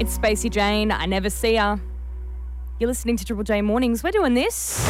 It's Spacey Jane. I never see her. You're listening to Triple J Mornings. We're doing this.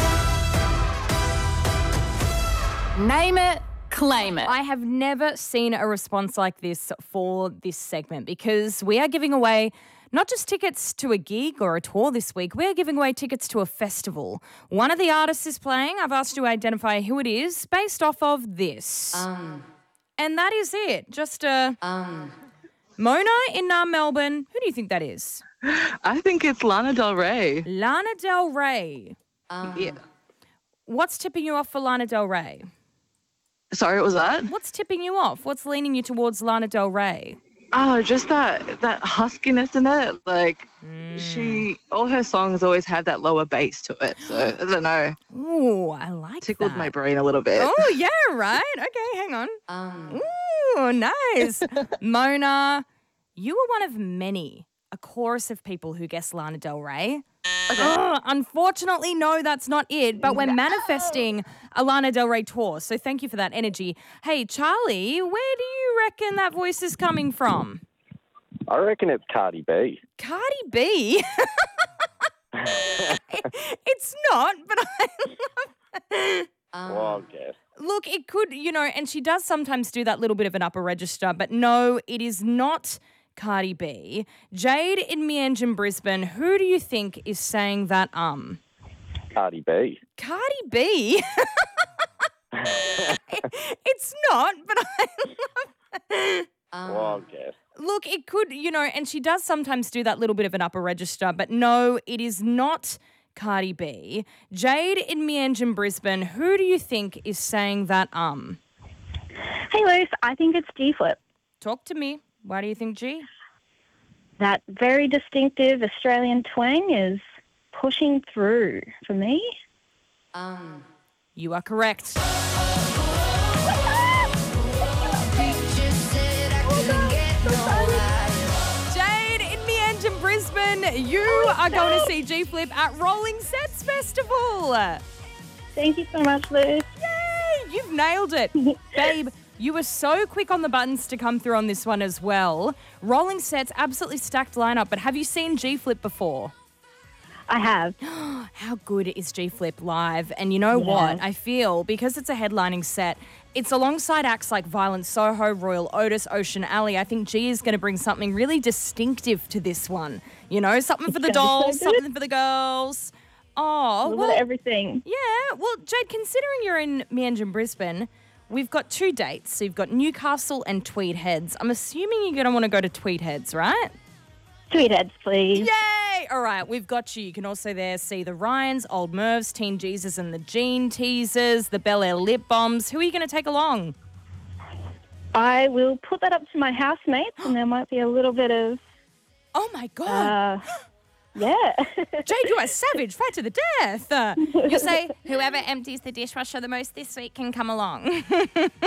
Name it, claim it. I have never seen a response like this for this segment because we are giving away not just tickets to a gig or a tour this week, we're giving away tickets to a festival. One of the artists is playing. I've asked you to identify who it is based off of this. And that is it. Just Mona in Melbourne. Who do you think that is? I think it's Lana Del Rey. Lana Del Rey. Yeah. What's tipping you off for Lana Del Rey? Sorry, what was that? What's tipping you off? What's leaning you towards Lana Del Rey? Oh, just that huskiness in it. Like, all her songs always have that lower bass to it. So, I don't know. Ooh, I like Tickled that. my brain a little bit. Oh, yeah, right. Okay, hang on. Ooh, nice. Mona, you were one of many, a chorus of people who guessed Lana Del Rey. Okay. Unfortunately, no, that's not it. But we're manifesting a Lana Del Rey tour. So thank you for that energy. Hey, Charlie, where do you reckon that voice is coming from? I reckon it's Cardi B. Cardi B? It's not, but I love it. Well, I guess. Look, it could, and she does sometimes do that little bit of an upper register, but no, it is not Cardi B. Jade in Meanjin, Brisbane, who do you think is saying that Cardi B. Cardi B? It's not, but I love it. Well, I guess. Look, it could, and she does sometimes do that little bit of an upper register, but no, it is not Cardi B. Jade in Meanjin, Brisbane, who do you think is saying that Hey, Luce, I think it's G-Flip. Talk to me. Why do you think G? That very distinctive Australian twang is pushing through for me. You are correct. Jade in Meanjin, Brisbane, you are going to see G-Flip at Rolling Sets Festival. Thank you so much, Luce. Yay! You've nailed it. Babe, you were so quick on the buttons to come through on this one as well. Rolling Sets, absolutely stacked lineup, but have you seen G-Flip before? I have. How good is G-Flip live? And you know what? I feel because it's a headlining set, it's alongside acts like Violent Soho, Royal Otis, Ocean Alley. I think G is going to bring something really distinctive to this one. Something for the dolls, something for the girls. Oh, A little bit of everything. Yeah. Well, Jade, considering you're in Meanjin, Brisbane, we've got two dates. So you've got Newcastle and Tweed Heads. I'm assuming you're going to want to go to Tweed Heads, right? Tweed Heads, please. Yay! All right, we've got you. You can also there see the Ryans, Old Mervs, Teen Jesus and the Gene Teasers, the Bel Air Lip Bombs. Who are you going to take along? I will put that up to my housemates and there might be a little bit of... Oh, my God. Yeah. Jade, you are savage, fight to the death. You say, whoever empties the dishwasher the most this week can come along.